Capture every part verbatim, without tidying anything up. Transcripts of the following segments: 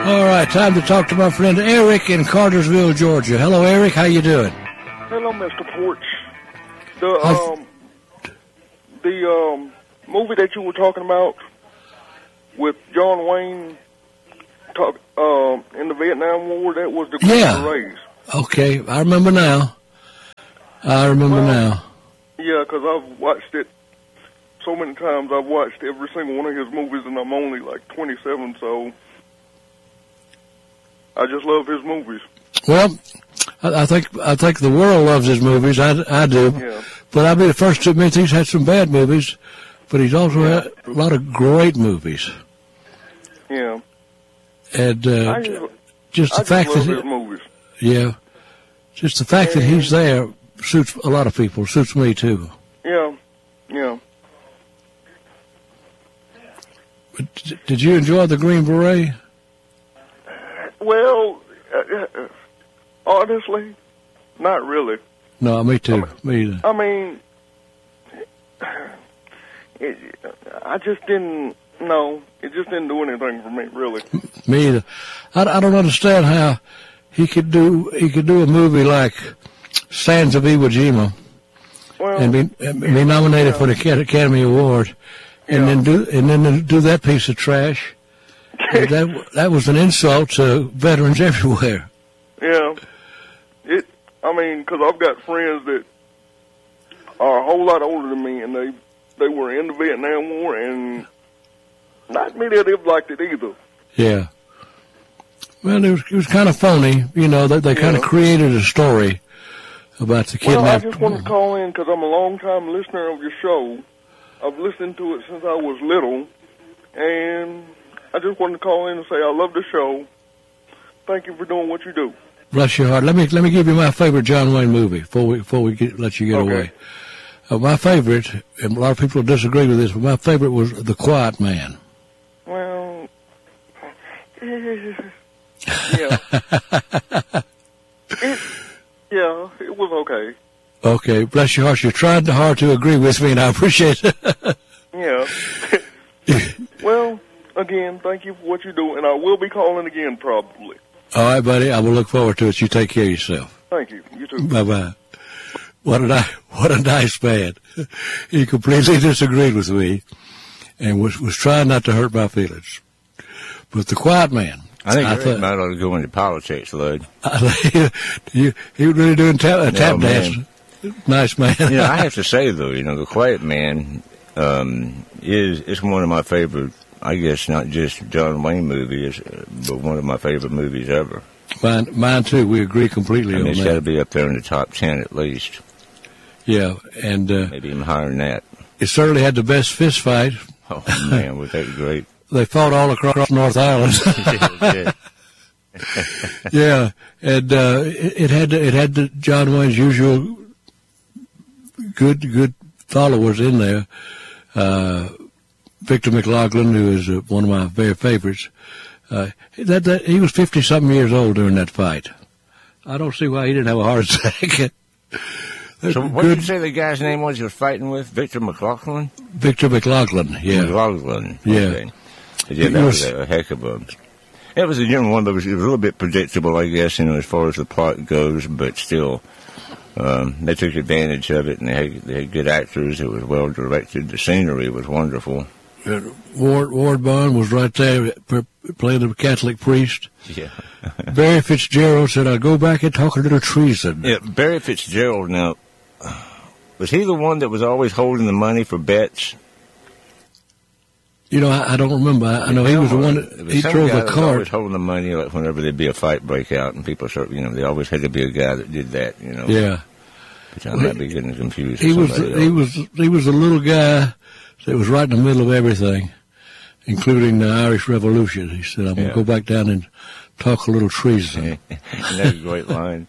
All right, time to talk to my friend Eric in Cartersville, Georgia. Hello, Eric. How you doing? Hello, Mister Porch. The um, the um movie that you were talking about with John Wayne talk um in the Vietnam War, that was the Green Yeah. Berets. Okay, I remember now. I remember Well, now. Yeah, because I've watched it so many times. I've watched every single one of his movies, and I'm only like twenty-seven, so I just love his movies. Well, I, I think I think the world loves his movies. I, I do. Yeah. But I'll be the first to admit he's had some bad movies, but he's also had a lot of great movies. Yeah. And uh, I just, just the I fact just love that his movies. yeah, just the fact that he's there suits a lot of people. Suits me too. Yeah. Yeah. But d- did you enjoy the Green Beret? Well, uh, uh, honestly, not really. No, me too. Me either. I mean, it, I just didn't, no, it just didn't do anything for me, really. Me either. I, I don't understand how he could do he could do a movie like Sands of Iwo Jima Well, and be, and be nominated yeah. for the Acad- Academy Award, and Yeah. then do and then do that piece of trash. And that that was an insult to veterans everywhere. Yeah. It, I mean, because I've got friends that are a whole lot older than me, and they, they were in the Vietnam War, and not many of them liked it either. Yeah. Well, it was it was kind of phony, you know. They they kind of Yeah. created a story about the Well, I kidnapped. just wanted to call in because I'm a long-time listener of your show. I've listened to it since I was little, and I just wanted to call in and say I love the show. Thank you for doing what you do. Bless your heart. Let me let me give you my favorite John Wayne movie before we before we get, let you get Okay. away. Uh, my favorite, and a lot of people disagree with this, but my favorite was The Quiet Man. Well, yeah. it, yeah, it was okay. Okay, bless your heart. You tried hard to agree with me, and I appreciate it. Yeah. Well, again, thank you for what you do, and I will be calling again probably. All right, buddy. I will look forward to it. You take care of yourself. Thank you. You too. Bye bye. What a nice, what a nice man. He completely disagreed with me, and was was trying not to hurt my feelings. But The Quiet Man. I think I you thought- might ought to go into politics, Lud. he, he was really doing tap, a tap man. dance. Nice man. You know, I have to say though, you know, The Quiet Man um, is is one of my favorite. I guess not just John Wayne movies, but one of my favorite movies ever. Mine, mine too. We agree completely I mean, on it's got to that. be up there in the top ten at least, Yeah, and uh, maybe even higher than that. it certainly had the best fist fight. Oh man, was that great? They fought all across North Island. Yeah. Yeah, and uh, it, it had it had the John Wayne's usual good good followers in there. Uh, Victor McLaughlin, who is uh, one of my very favorites, uh, that, that he was fifty something years old during that fight. I don't see why he didn't have a heart attack. So what did you say the guy's name was you was fighting with? Victor McLaughlin? Victor McLaughlin, yeah. McLaughlin. Yeah. Okay. Yeah, that He was was- a heck of a... It was a young one that was, it was a little bit predictable, I guess, you know, as far as the plot goes, but still, um, they took advantage of it, and they had, they had good actors. It was well directed. The scenery was wonderful. Uh, Ward, Ward Bond was right there p- playing the Catholic priest. Yeah. Barry Fitzgerald said, I'll go back and talk a little treason. Yeah, Barry Fitzgerald, now, was he the one that was always holding the money for bets? You know, I, I don't remember. I, I know he was the one There that was he some drove guy the that was always cart. holding the money, like whenever there'd be a fight break out, and people start, you know, they always had to be a guy that did that, you know. Yeah. Which I might be getting confused. He with was somebody he else. was he was the little guy that was right in the middle of everything, including the Irish Revolution. He said, "I'm Yeah. gonna go back down and talk a little treason." Isn't that a great line?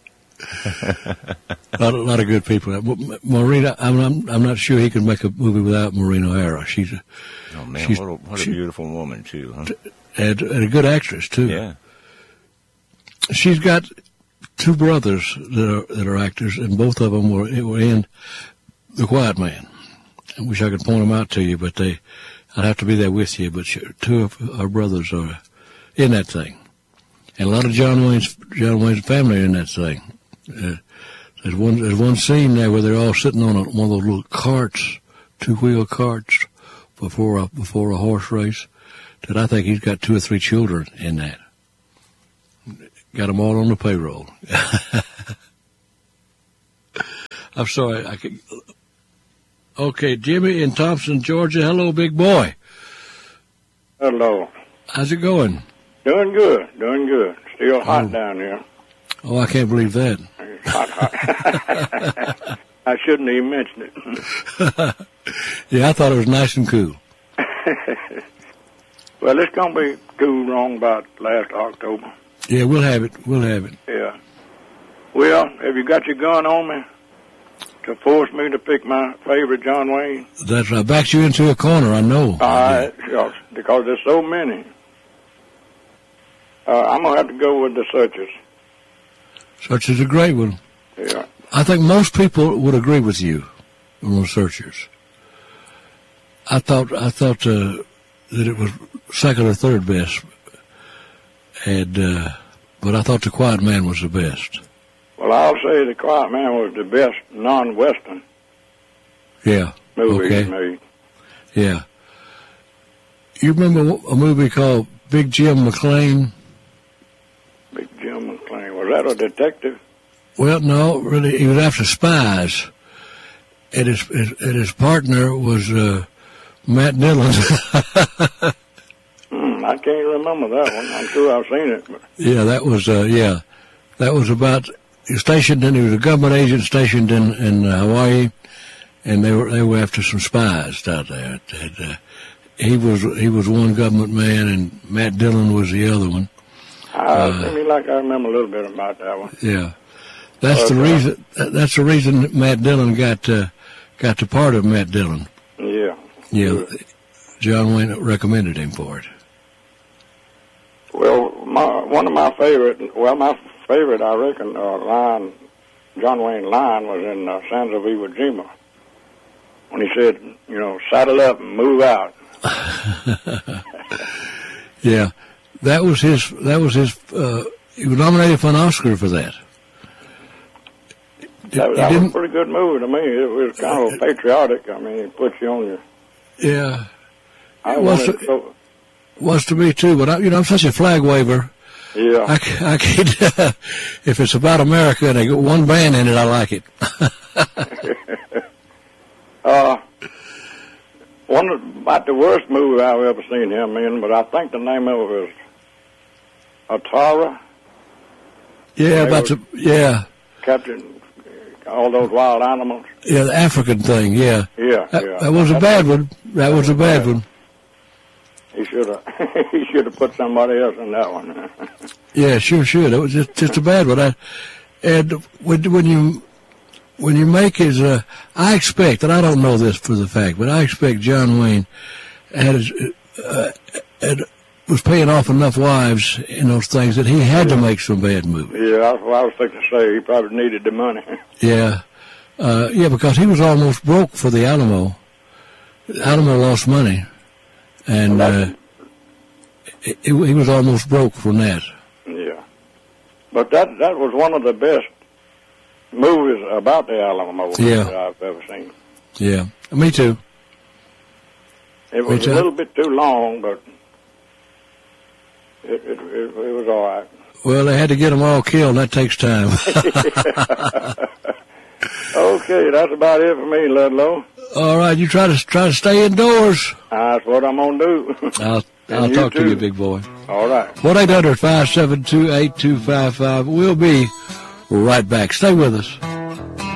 a, lot, a lot of good people. M- Maureen, I'm, I'm I'm not sure he could make a movie without Maureen O'Hara. She's a, Oh man, She's- what a, what a she- beautiful woman too, huh? and, and a good actress too. Yeah. She's got two brothers that are that are actors, and both of them were were in The Quiet Man. I wish I could point them out to you, but they, I'd have to be there with you. But she, two of our brothers are in that thing. and a lot of John Wayne's John Wayne's family are in that thing. Uh, there's one there's one scene there where they're all sitting on a, one of those little carts, two wheel carts, before a before a horse race. That I think he's got two or three children in that. Got them all on the payroll. I'm sorry. I could. Okay, Jimmy in Thompson, Georgia. Hello, big boy. Hello. How's it going? Doing good. Doing good. Still hot oh. down here. Oh, I can't believe that. It's hot, hot. I shouldn't even mention it. Yeah, I thought it was nice and cool. Well, it's going to be cool wrong about last October. Yeah, we'll have it. We'll have it. Yeah. Well, have you got your gun on me to force me to pick my favorite John Wayne? That's right. I backed you into a corner, I know. All right, yeah, because there's so many. Uh, I'm going to have to go with the Searchers. Searchers are a great one. Yeah. I think most people would agree with you on the Searchers. I thought, I thought, uh, that it was second or third best, and uh, but I thought The Quiet Man was the best. Well, I'll say The Quiet Man was the best non-Western yeah. movie okay. made. Yeah. You remember a movie called Big Jim McClain? Big Jim McClain. Was that a detective? Well, no, really, he was after spies, and his his, and his partner was uh, Matt Dillon. mm, I can't remember that one. I'm sure I've seen it. But. Yeah, that was uh, yeah, that was about he was stationed in. He was a government agent stationed in in uh, Hawaii, and they were they were after some spies out there. And, uh, he was he was one government man, and Matt Dillon was the other one. Uh, uh, seems like I remember a little bit about that one. Yeah, that's but, the uh, reason. That's the reason that Matt Dillon got uh, got the part of Matt Dillon. Yeah. Yeah, Good. John Wayne recommended him for it. Well, my, one of my favorite, well, my favorite, I reckon, uh, line, John Wayne line was in uh, Sons of Iwo Jima, when he said, you know, saddle up and move out. Yeah, that was his, that was his, uh, he was nominated for an Oscar for that. That, that was a pretty good movie to me. It was kind of patriotic. I mean, it puts you on your... Yeah. I it was, to, so, was to me, too, but, I, you know, I'm such a flag waver. Yeah. I, I can't... Uh, if it's about America and they got one band in it, I like it. uh, one of, about the worst movie I've ever seen him in, but I think the name of it was Atara. Yeah, about the... Yeah. Captain... all those wild animals. Yeah, the African thing, yeah. Yeah, that, yeah. That was a bad one. That was a bad one. He should have he should have put somebody else in that one. Yeah, sure, sure. That was just, just a bad one. I, and when, when you when you make his, uh, I expect, and I don't know this for the fact, but I expect John Wayne had, his, uh, had was paying off enough wives in those things that he had yeah. to make some bad movies. Yeah, that's what I was thinking to say. He probably needed the money. Yeah. Uh, yeah, because he was almost broke for the Alamo. Alamo lost money. And well, uh, it, it, he was almost broke from that. Yeah. But that that was one of the best movies about the Alamo yeah. that I've ever seen. Yeah. Me too. It was a little bit too long, but it, it, it, it was all right. Well, they had to get them all killed, and that takes time. Okay, that's about it for me, Ludlow. All right, you try to try to stay indoors. That's what I'm gonna do. I'll I'll talk too. to you, big boy. All right. one eight hundred five seven two eight two five five. We'll be right back. Stay with us.